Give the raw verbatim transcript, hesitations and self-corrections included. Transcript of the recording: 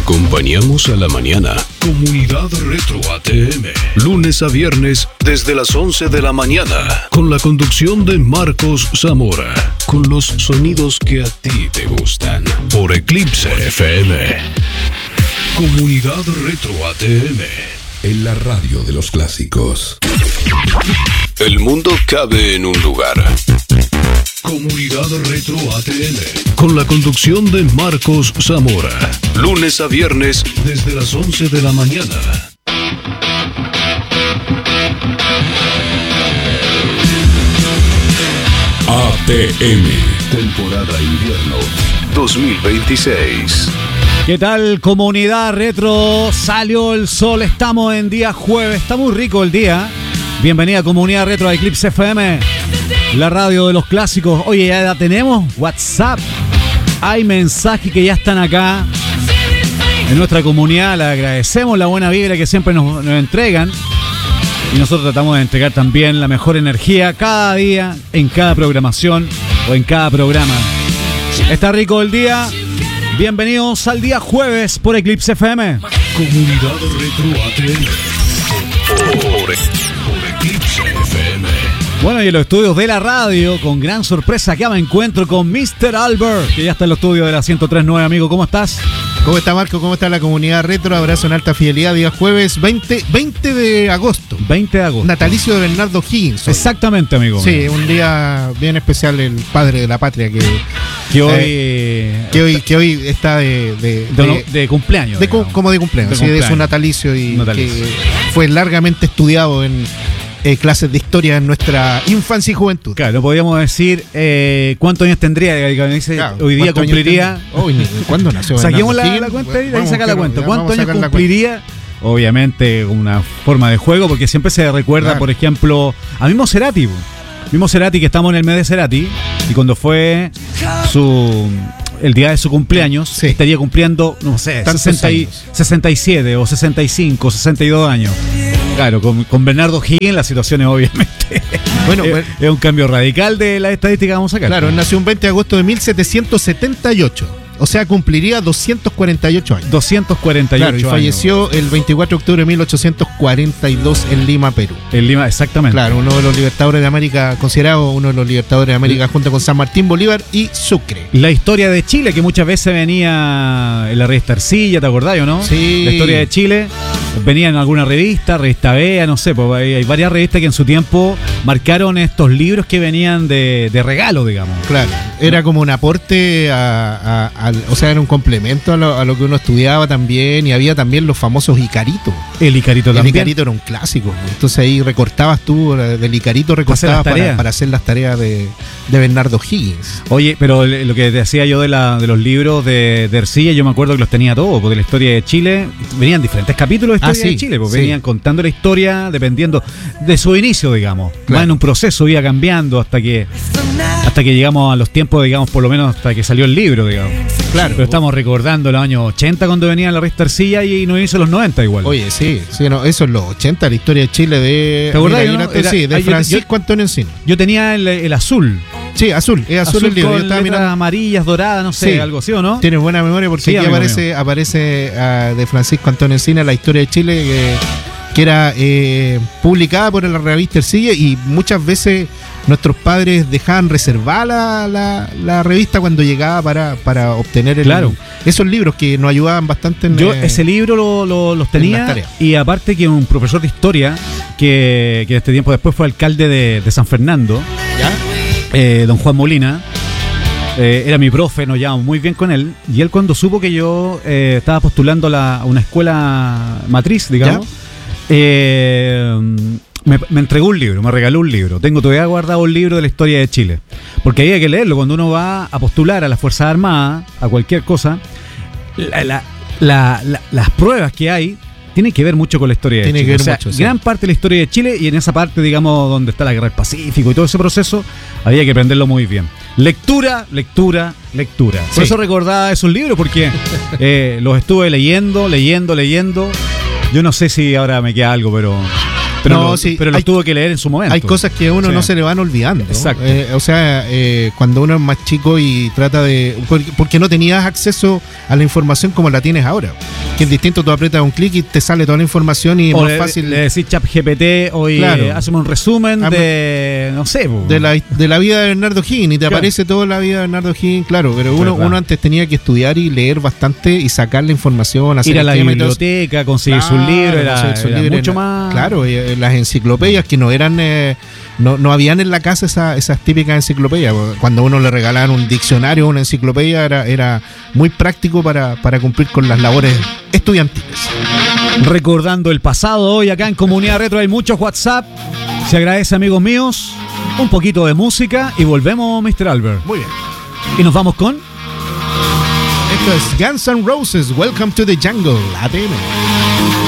acompañamos a la mañana. Comunidad Retro A T M. Lunes a viernes desde las once de la mañana. Con la conducción de Marcos Zamora. Con los sonidos que a ti te gustan. Por Eclipse F M. Comunidad Retro A T M. En la radio de los clásicos. El mundo cabe en un lugar. Comunidad Retro A T M. Con la conducción de Marcos Zamora. Lunes a viernes desde las once de la mañana. A T M. Temporada invierno dos mil veintiséis. ¿Qué tal, comunidad retro? Salió el sol, estamos en día jueves, está muy rico el día. Bienvenida, comunidad retro a Eclipse F M, la radio de los clásicos. Oye, ya tenemos WhatsApp, hay mensajes que ya están acá en nuestra comunidad. Le agradecemos la buena vibra que siempre nos, nos entregan. Y nosotros tratamos de entregar también la mejor energía cada día, en cada programación o en cada programa. Está rico el día. Bienvenidos al día jueves por Eclipse F M. Comunidad Retro A T M. Por, por Eclipse F M. Bueno, y en los estudios de la radio, con gran sorpresa, acá me encuentro con mister Albert, que ya está en los estudios de la ciento tres punto nueve, amigo. ¿Cómo estás? ¿Cómo está, Marco? ¿Cómo está la comunidad retro? Abrazo en alta fidelidad, día jueves veinte, veinte de agosto. veinte de agosto. Natalicio de Bernardo Higgins. Hoy. Exactamente, amigo. Sí, un día bien especial, el padre de la patria que... Que hoy, eh, que hoy que hoy está de de, de, de, de cumpleaños de, como de cumpleaños, de, sí, cumpleaños. de su natalicio y natalicio. Que fue largamente estudiado en eh, clases de historia en nuestra infancia y juventud. Claro, no podíamos decir eh, cuántos años tendría, dice, claro, hoy día cumpliría. Hoy, ¿cuándo nació? Saquemos la, la cuenta y ahí saca la cuenta. ¿Cuántos años cumpliría? Obviamente una forma de juego, porque siempre se recuerda, claro. Por ejemplo, a mismo Cerati. Mismo Cerati, que estamos en el mes de Cerati, y cuando fue su el día de su cumpleaños, sí. Estaría cumpliendo, no sé, sesenta y, sesenta y siete o sesenta y cinco, sesenta y dos años. Claro, con, con Bernardo Higgins la situación es obviamente bueno, es, es un cambio radical de la estadística que vamos a sacar. Claro, nació un veinte de agosto de mil setecientos setenta y ocho. O sea, cumpliría doscientos cuarenta y ocho años. doscientos cuarenta y ocho años. Claro, y falleció el veinticuatro de octubre de mil ochocientos cuarenta y dos en Lima, Perú. En Lima, exactamente. Claro, uno de los libertadores de América, considerado uno de los libertadores de América, sí. Junto con San Martín, Bolívar y Sucre. La historia de Chile, que muchas veces venía en la revista Ercilla, ¿te acordás o no? Sí. La historia de Chile venía en alguna revista, revista Bea, no sé, pues hay, hay varias revistas que en su tiempo marcaron estos libros que venían de, de regalo, digamos. Claro, era como un aporte a, a, a o sea, era un complemento a lo, a lo que uno estudiaba también, y había también los famosos Icaritos. El Icarito también. El Icarito era un clásico. Entonces ahí recortabas tú, del Icarito recortabas para, para, para hacer las tareas de, de Bernardo Higgins. Oye, pero lo que decía yo de, la, de los libros de, de Ercilla, yo me acuerdo que los tenía todos, porque la historia de Chile, venían diferentes capítulos de historia ah, sí, de Chile, porque sí. Venían contando la historia dependiendo de su inicio, digamos. Claro. Va en un proceso, iba cambiando hasta que hasta que llegamos a los tiempos, digamos, por lo menos hasta que salió el libro, digamos. Claro. Pero estamos recordando los años ochenta cuando venía la revista Ercilla y nos hizo los noventa igual. Oye, sí, sí, no, eso es los ochenta, la historia de Chile de... ¿Te acordás? Mira, no? Era, sí, de Francisco yo, Antonio Encina. Yo tenía el, el azul. Sí, azul, es azul, azul el libro. Con yo estaba letras mirando amarillas, doradas, no sé, sí. Algo así, ¿o no? Tienes buena memoria porque sí, aquí aparece, aparece uh, de Francisco Antonio Encina la historia de Chile que, que era eh, publicada por la revista Ercilla, y muchas veces nuestros padres dejaban reservada la, la, la revista cuando llegaba para, para obtener el, claro. esos libros que nos ayudaban bastante en, yo eh, ese libro lo, lo, los tenía, y aparte que un profesor de historia que, que este tiempo después fue alcalde de, de San Fernando, ¿ya? Eh, don Juan Molina, eh, era mi profe, nos llevamos muy bien con él, y él cuando supo que yo eh, estaba postulando a, la, a una escuela matriz, digamos, eh, Me, me entregó un libro, me regaló un libro. Tengo todavía guardado un libro de la historia de Chile, porque había que leerlo cuando uno va a postular a las Fuerzas Armadas, a cualquier cosa. La, la, la, la, las pruebas que hay tienen que ver mucho con la historia de Tiene Chile. Que ver o sea, mucho, sí. Gran parte de la historia de Chile, y en esa parte, digamos, donde está la Guerra del Pacífico y todo ese proceso, había que aprenderlo muy bien. Lectura, lectura, lectura. Por sí. Eso recordaba esos libros, porque eh, los estuve leyendo, leyendo, leyendo. Yo no sé si ahora me queda algo, pero Pero, no, lo, sí, pero los tuvo que leer en su momento. Hay cosas que a uno o sea, no se le van olvidando. Exacto. Eh, o sea, eh, cuando uno es más chico y trata de... Porque no tenías acceso a la información como la tienes ahora. Que es distinto, tú aprietas un clic y te sale toda la información y es o más le, fácil... Le decís ChatGPT, hoy claro. eh, hacemos un resumen a de... no sé. De la, de la vida de Bernardo Higgins y te claro. aparece toda la vida de Bernardo Higgins, claro. Pero uno, uno antes tenía que estudiar y leer bastante y sacar la información. Hacer ir a la biblioteca, conseguir claro, sus libros, era, su era libro, mucho era, más... Claro, las enciclopedias que no eran... Eh, no, no habían en la casa esa, esas típicas enciclopedias. Cuando uno le regalaban un diccionario o una enciclopedia era, era muy práctico para, para cumplir con las labores estudiantiles. Recordando el pasado, hoy acá en Comunidad Retro hay muchos WhatsApp. Se agradece, amigos míos. Un poquito de música y volvemos, mister Albert. Muy bien. Y nos vamos con... Esto es Guns N' Roses, Welcome to the Jungle, A T M.